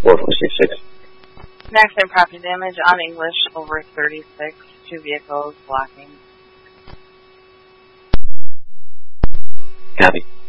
446. Maximum property damage on English over 36. 2 vehicles blocking. Copy.